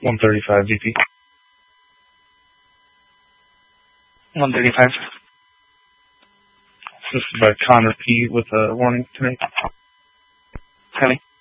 135 VP. 135. This is by Connor P. with a warning tonight. Heavy.